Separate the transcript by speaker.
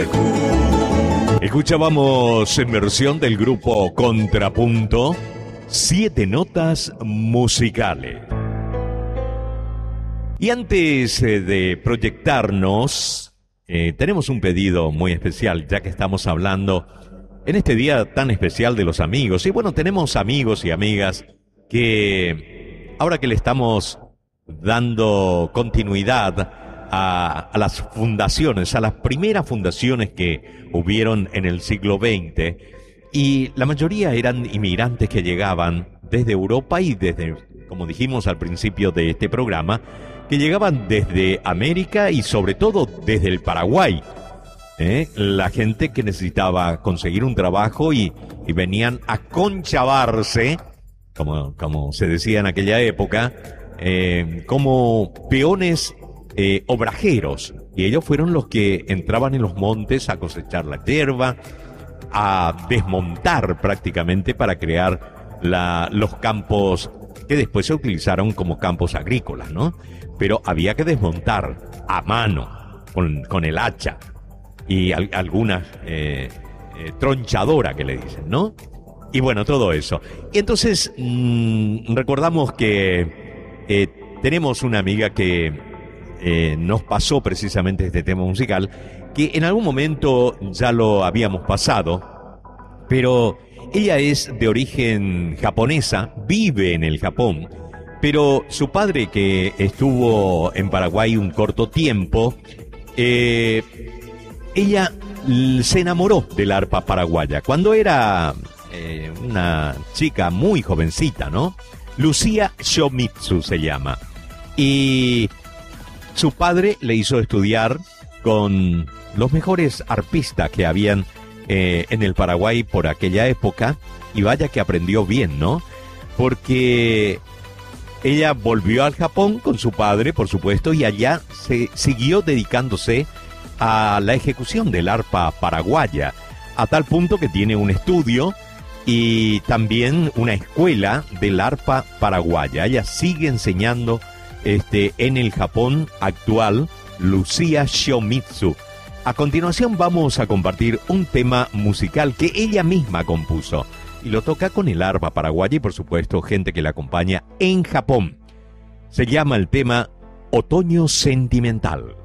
Speaker 1: Escuchábamos en versión del grupo Contrapunto, 7 notas musicales. Y antes de proyectarnos, tenemos un pedido muy especial, ya que estamos hablando en este día tan especial de los amigos. Y bueno, tenemos amigos y amigas que ahora que le estamos dando continuidad a las fundaciones, a las primeras fundaciones que hubieron en el siglo XX, y la mayoría eran inmigrantes que llegaban desde Europa y desde, como dijimos al principio de este programa, que llegaban desde América y sobre todo desde el Paraguay. La gente que necesitaba conseguir un trabajo y venían a conchavarse, como se decía en aquella época, como peones obrajeros. Y ellos fueron los que entraban en los montes a cosechar la hierba, a desmontar prácticamente para crear los campos que después se utilizaron como campos agrícolas, ¿no? Pero había que desmontar a mano, con el hacha y alguna tronchadora que le dicen, ¿no? Y bueno, todo eso. Y entonces recordamos que tenemos una amiga que nos pasó precisamente este tema musical, que en algún momento ya lo habíamos pasado, pero ella es de origen japonesa, vive en el Japón, pero su padre, que estuvo en Paraguay un corto tiempo, ella se enamoró del arpa paraguaya cuando era una chica muy jovencita, ¿no? Lucía Shomitsu se llama. Y su padre le hizo estudiar con los mejores arpistas que habían en el Paraguay por aquella época, y vaya que aprendió bien, ¿no? Porque ella volvió al Japón con su padre, por supuesto, y allá se siguió dedicándose a la ejecución del arpa paraguaya, a tal punto que tiene un estudio y también una escuela del arpa paraguaya. Ella sigue enseñando en el Japón actual, Lucía Shomitsu. A continuación vamos a compartir un tema musical que ella misma compuso y lo toca con el arpa paraguaya y por supuesto gente que la acompaña en Japón. Se llama el tema Otoño Sentimental.